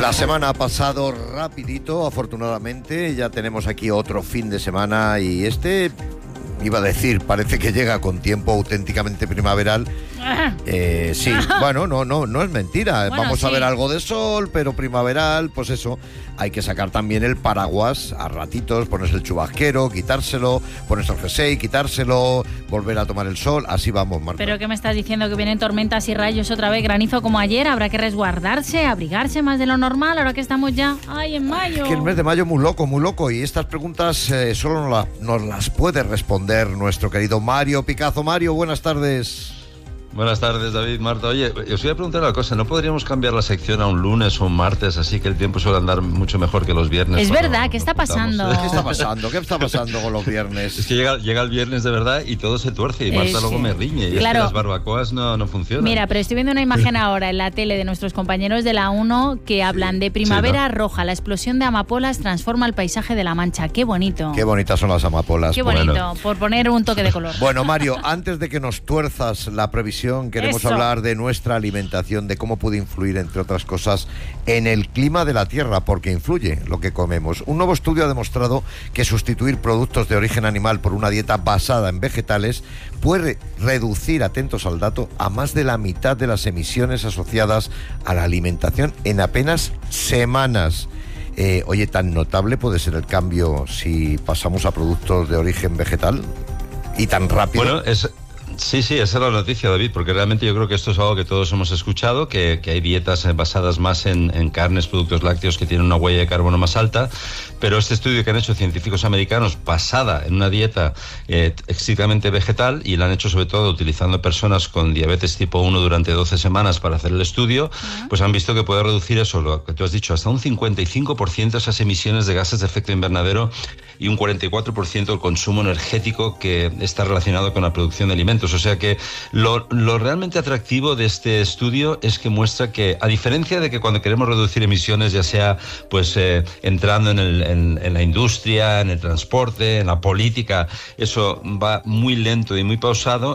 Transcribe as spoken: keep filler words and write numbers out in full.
La semana ha pasado rapidito, afortunadamente. Ya tenemos aquí otro fin de semana y este, iba a decir, parece que llega con tiempo auténticamente primaveral. Eh, sí, bueno, no, no, no es mentira. Bueno, Vamos sí. a ver algo de sol, pero primaveral, pues eso. Hay que sacar también el paraguas a ratitos, ponerse el chubasquero, quitárselo, ponerse el jersey, quitárselo, volver a tomar el sol. Así vamos, Marta. ¿Pero qué me estás diciendo? ¿Que vienen tormentas y rayos otra vez, granizo como ayer? ¿Habrá que resguardarse, abrigarse más de lo normal ahora que estamos ya, ay, en mayo? Es que el mes de mayo es muy loco, muy loco. Y estas preguntas eh, solo nos, la, nos las puede responder nuestro querido Mario Picazo. Mario, buenas tardes. Buenas tardes, David, Marta. Oye, os voy a preguntar una cosa. ¿No podríamos cambiar la sección a un lunes o un martes? Así que el tiempo suele andar mucho mejor que los viernes. Es cuando verdad, ¿qué nos está juntamos. pasando? ¿Qué está pasando? ¿Qué está pasando con los viernes? Es que llega, llega el viernes de verdad y todo se tuerce y Marta Eh, luego sí. me riñe. Y Claro. es que las barbacoas no, no funcionan. Mira, pero estoy viendo una imagen ahora en la tele de nuestros compañeros de la uno que hablan de primavera sí, ¿no? roja. La explosión de amapolas transforma el paisaje de La Mancha. ¡Qué bonito! Qué bonitas son las amapolas. Qué bonito, Bueno. por poner un toque de color. Bueno, Mario, antes de que nos tuerzas la previsión, queremos Eso. hablar de nuestra alimentación, de cómo puede influir, entre otras cosas, en el clima de la Tierra, porque influye lo que comemos. Un nuevo estudio ha demostrado que sustituir productos de origen animal por una dieta basada en vegetales puede reducir, atentos al dato, a más de la mitad de las emisiones asociadas a la alimentación en apenas semanas. Eh, oye, ¿tan notable puede ser el cambio si pasamos a productos de origen vegetal? ¿Y tan rápido? Bueno, es... Sí, sí, esa es la noticia, David, porque realmente yo creo que esto es algo que todos hemos escuchado, que, que hay dietas basadas más en, en carnes, productos lácteos que tienen una huella de carbono más alta, pero este estudio que han hecho científicos americanos basada en una dieta eh, estrictamente vegetal, y la han hecho sobre todo utilizando personas con diabetes tipo uno durante doce semanas para hacer el estudio, uh-huh. pues han visto que puede reducir eso, lo que tú has dicho, hasta un cincuenta y cinco por ciento esas emisiones de gases de efecto invernadero y un cuarenta y cuatro por ciento el consumo energético que está relacionado con la producción de alimentos. O sea que lo, lo realmente atractivo de este estudio es que muestra que, a diferencia de que cuando queremos reducir emisiones, ya sea pues eh, entrando en, el, en, en la industria, en el transporte, en la política, eso va muy lento y muy pausado,